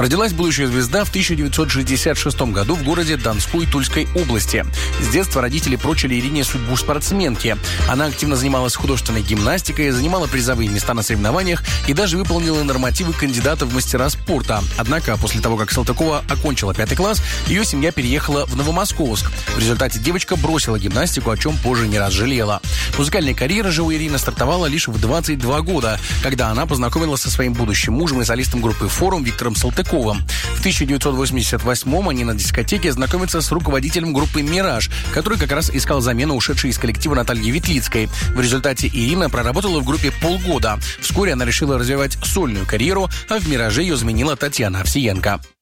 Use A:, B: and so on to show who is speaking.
A: Родилась будущая звезда в 1966 году в городе Донской Тульской области. С детства родители прочили Ирине судьбу спортсменки. Она активно занималась художественной гимнастикой, занимала призовые места на соревнованиях и даже выполнила нормативы кандидата в мастера спорта. Однако, после того, как Салтыкова окончила 5 класс, ее семья переехала в Новомосковск. В результате девочка бросила гимнастику, о чем позже не раз жалела. Музыкальная карьера же у Ирины стартовала лишь в 22 года, когда она познакомилась со своим будущим мужем и солистом группы «Форум» Виктором Салтыковым. В 1988-м они на дискотеке знакомятся с руководителем группы «Мираж», который как раз искал замену ушедшей из коллектива Натальи Ветлицкой. В результате Ирина проработала в группе полгода. Вскоре она решила развивать сольную карьеру, а в «Мираже» ее заменила Татьяна Овсиенко.